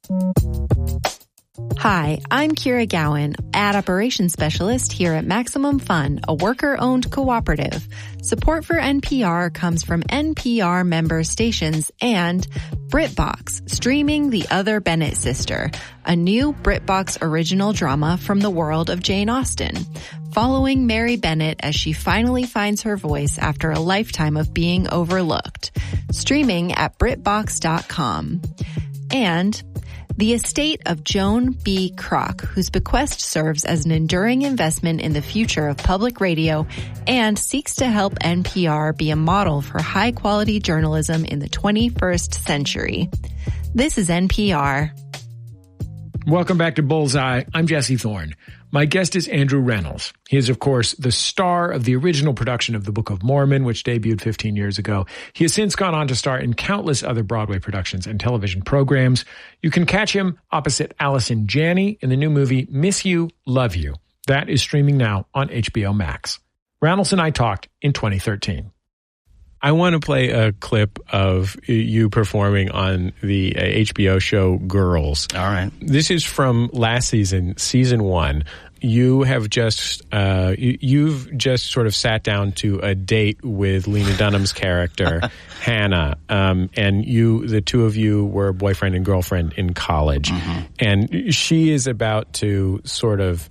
Hi, I'm Kira Gowan, Ad Operations Specialist here at Maximum Fun, a worker-owned cooperative. Support for NPR comes from NPR member stations and BritBox, streaming The Other Bennett Sister, a new BritBox original drama from the world of Jane Austen, following Mary Bennett as she finally finds her voice after a lifetime of being overlooked. Streaming at BritBox.com. And The Estate of Joan B. Kroc, whose bequest serves as an enduring investment in the future of public radio and seeks to help NPR be a model for high-quality journalism in the 21st century. This is NPR. Welcome back to Bullseye. I'm Jesse Thorne. My guest is Andrew Rannells. He is, of course, the star of the original production of The Book of Mormon, which debuted 15 years ago. He has since gone on to star in countless other Broadway productions and television programs. You can catch him opposite Allison Janney in the new movie Miss You, Love You. That is streaming now on HBO Max. Rannells and I talked in 2013. I want to play a clip of you performing on the HBO show Girls. All right. This is from last season, season 1. You have just, you've just sort of sat down to a date with Lena Dunham's character, Hannah. And the two of you were boyfriend and girlfriend in college. Mm-hmm. And she is about to sort of,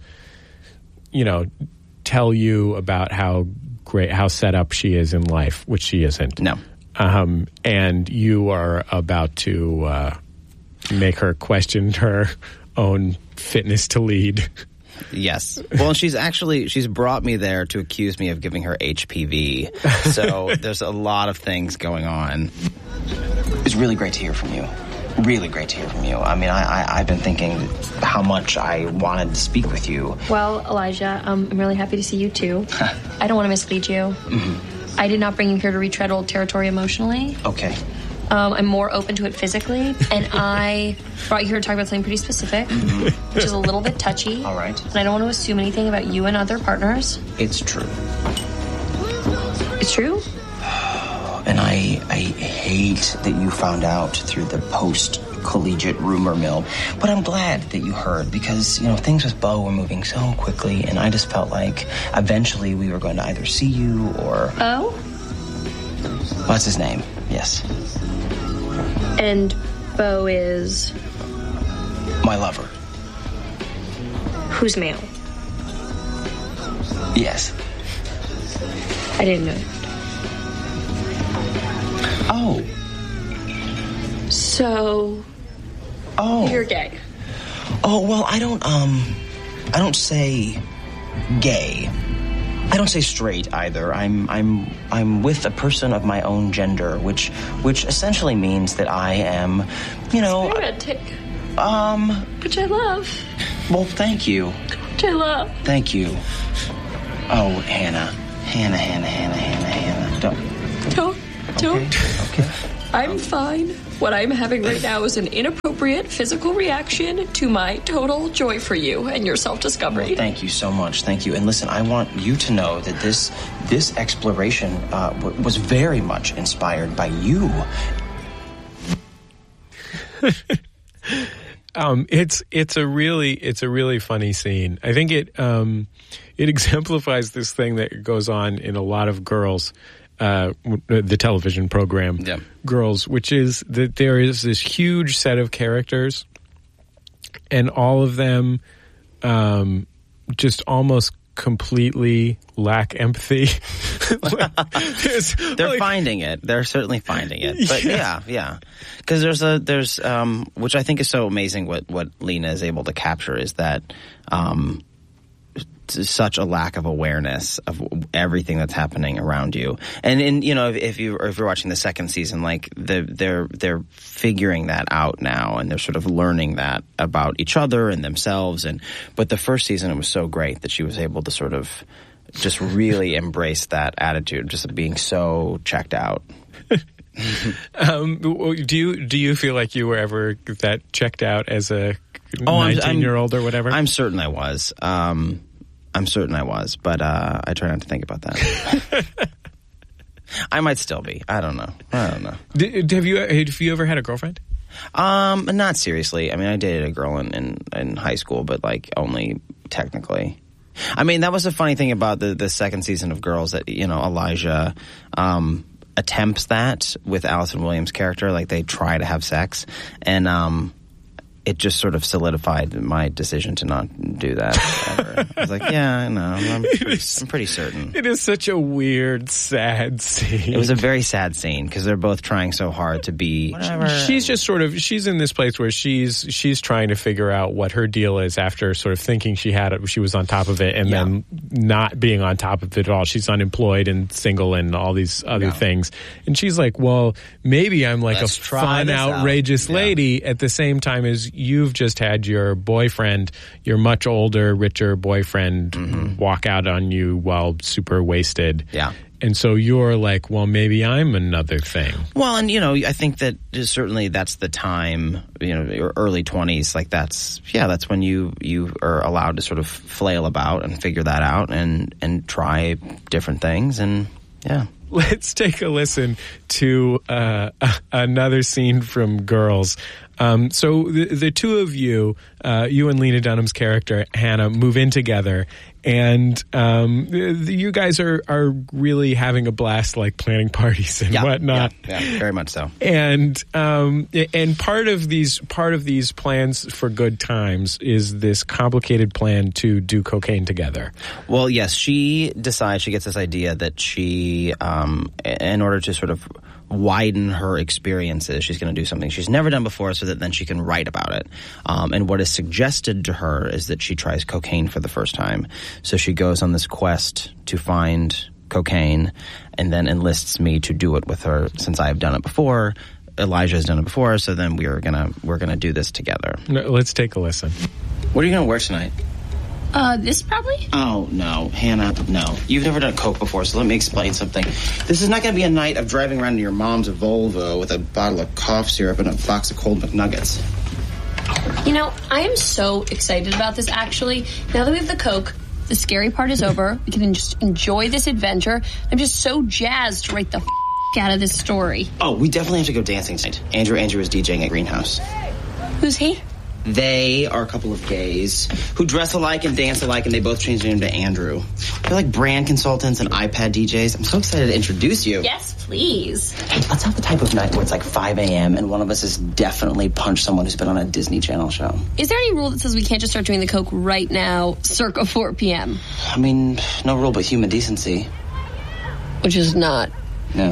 tell you about how set up she is in life, which she isn't. No. And you are about to make her question her own fitness to lead. Yes. Well, she's brought me there to accuse me of giving her HPV. So there's a lot of things going on. It's really great to hear from you. Really great to hear from you. I mean, I've been thinking how much I wanted to speak with you. Well, Elijah, I'm really happy to see you too. I don't want to mislead you. Mm-hmm. I did not bring you here to retread old territory emotionally. Okay. I'm more open to it physically, and I brought you here to talk about something pretty specific, which is a little bit touchy. All right. And I don't want to assume anything about you and other partners. It's true. It's true? And I hate that you found out through the post-collegiate rumor mill. But I'm glad that you heard because, things with Bo were moving so quickly, and I just felt like eventually we were going to either see you or... Oh? Well, that's his name, yes. And Bo is... my lover. Who's male? Yes. I didn't know. Oh. So... Oh. You're gay. Oh, well, I don't say gay. I don't say straight either. I'm with a person of my own gender, which essentially means that I am, It's romantic. Which I love. Well, thank you. Which I love. Thank you. Oh, Hannah. Don't. Okay. I'm fine. What I'm having right now is an inappropriate physical reaction to my total joy for you and your self-discovery. Well, thank you so much. Thank you. And listen, I want you to know that this exploration was very much inspired by you. It's a really funny scene. I think it exemplifies this thing that goes on in a lot of Girls. The television program Girls, which is that there is this huge set of characters and all of them just almost completely lack empathy. They're finding it. They're certainly finding it. But yeah. Because there's which I think is so amazing what Lena is able to capture is that such a lack of awareness of everything that's happening around you. And if you're watching the second season, like they're figuring that out now, and they're sort of learning that about each other and themselves. But the first season, it was so great that she was able to sort of just really embrace that attitude, just being so checked out. Do you feel like you were ever that checked out as a 19-year-old or whatever? I'm certain I was. But I try not to think about that. I might still be. I don't know. Have you ever had a girlfriend? Not seriously. I mean, I dated a girl in high school, but like only technically. I mean, that was the funny thing about the second season of Girls that, you know, Elijah attempts that with Allison Williams' character. Like, they try to have sex, and it just sort of solidified my decision to not do that ever. I was like, yeah, no, I'm pretty certain. It is such a weird, sad scene. It was a very sad scene because they're both trying so hard to be whatever. She's just sort of, she's in this place where she's trying to figure out what her deal is after sort of thinking she was on top of it and then not being on top of it at all. She's unemployed and single and all these other things. And she's like, well, maybe I'm like a fun, outrageous lady at the same time as you've just had your boyfriend, your much older, richer boyfriend walk out on you while super wasted. Yeah. And so you're like, well, maybe I'm another thing. Well, and, you know, I think that certainly that's the time, you know, your early 20s, like that's when you are allowed to sort of flail about and figure that out and try different things. And yeah. Let's take a listen to another scene from Girls. So the two of you, you and Lena Dunham's character, Hannah, move in together, and you guys are really having a blast, like planning parties and whatnot. Yeah, very much so. And part of these plans for good times is this complicated plan to do cocaine together. Well, yes, she decides, she gets this idea that she, in order to sort of widen her experiences, she's going to do something she's never done before so that then she can write about it. And what is suggested to her is that she tries cocaine for the first time. So she goes on this quest to find cocaine and then enlists me to do it with her since I have done it before. Elijah has done it before, so then we're gonna do this together. Let's take a listen. What are you going to wear tonight? This probably? Oh, no. Hannah, no. You've never done coke before, so let me explain something. This is not going to be a night of driving around in your mom's Volvo with a bottle of cough syrup and a box of cold McNuggets. You know, I am so excited about this, actually. Now that we have the coke, the scary part is over. We can just enjoy this adventure. I'm just so jazzed to write the out of this story. Oh, we definitely have to go dancing tonight. Andrew is DJing at Greenhouse. Who's he? They are a couple of gays who dress alike and dance alike, and they both changed their name to Andrew. They're like brand consultants and iPad DJs. I'm so excited to introduce you. Yes, please. Hey, let's have the type of night where it's like 5 a.m. and one of us has definitely punched someone who's been on a Disney Channel show. Is there any rule that says we can't just start doing the coke right now, circa 4 p.m.? I mean, no rule but human decency. Which is not. Yeah.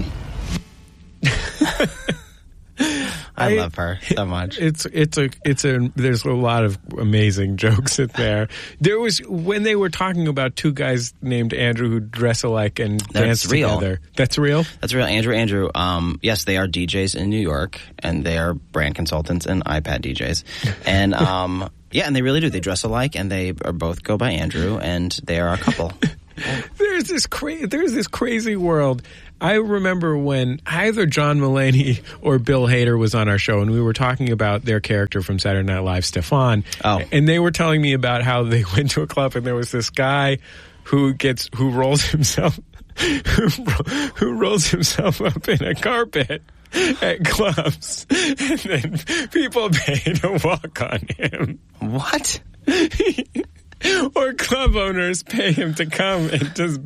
I love her so much. There's a lot of amazing jokes in there. There was, when they were talking about two guys named Andrew who dress alike and dance together. That's real? That's real. Andrew. Yes, they are DJs in New York, and they are brand consultants and iPad DJs. And, yeah, and they really do. They dress alike, and they are both go by Andrew, and they are a couple. There's this crazy world. I remember when either John Mulaney or Bill Hader was on our show, and we were talking about their character from Saturday Night Live, Stefan. Oh. And they were telling me about how they went to a club, and there was this guy who rolls himself up in a carpet at clubs, and then people pay to walk on him. What? Or club owners pay him to come and just